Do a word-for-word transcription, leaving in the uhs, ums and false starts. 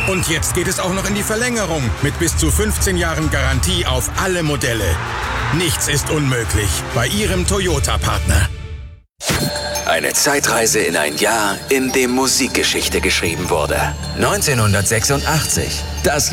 Und jetzt geht es auch noch in die Verlängerung mit bis zu fünfzehn Jahren Garantie auf alle Modelle. Nichts ist unmöglich bei Ihrem Toyota-Partner. Eine Zeitreise in ein Jahr, in dem Musikgeschichte geschrieben wurde. neunzehnhundertsechsundachtzig. Das